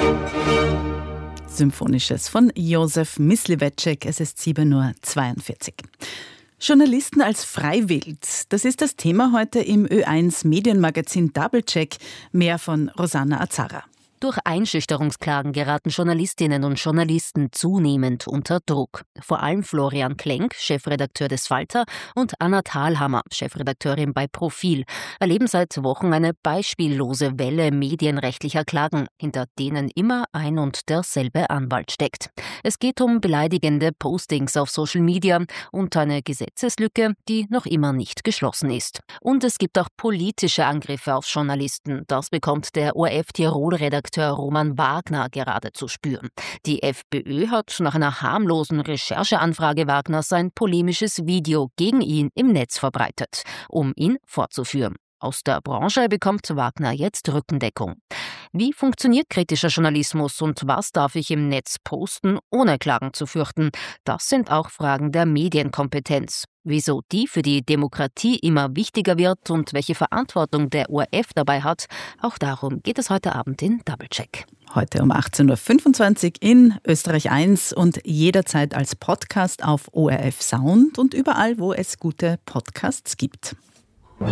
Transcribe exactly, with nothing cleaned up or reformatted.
Symphonisches von Josef Mysliveček. Es ist sieben Uhr zweiundvierzig. Journalisten als Freiwild, das ist das Thema heute im Ö eins Medienmagazin Doublecheck. Mehr von Rosanna Azara. Durch Einschüchterungsklagen geraten Journalistinnen und Journalisten zunehmend unter Druck. Vor allem Florian Klenk, Chefredakteur des Falter, und Anna Thalhammer, Chefredakteurin bei Profil, erleben seit Wochen eine beispiellose Welle medienrechtlicher Klagen, hinter denen immer ein und derselbe Anwalt steckt. Es geht um beleidigende Postings auf Social Media und eine Gesetzeslücke, die noch immer nicht geschlossen ist. Und es gibt auch politische Angriffe auf Journalisten. Das bekommt der O R F-Tirol-Redakteur Roman Wagner gerade zu spüren. Die FPÖ hat nach einer harmlosen Rechercheanfrage Wagners ein polemisches Video gegen ihn im Netz verbreitet, um ihn fortzuführen. Aus der Branche bekommt Wagner jetzt Rückendeckung. Wie funktioniert kritischer Journalismus und was darf ich im Netz posten, ohne Klagen zu fürchten? Das sind auch Fragen der Medienkompetenz. Wieso die für die Demokratie immer wichtiger wird und welche Verantwortung der O R F dabei hat, auch darum geht es heute Abend in Doublecheck. Heute um achtzehn Uhr fünfundzwanzig in Österreich eins und jederzeit als Podcast auf O R F Sound und überall, wo es gute Podcasts gibt.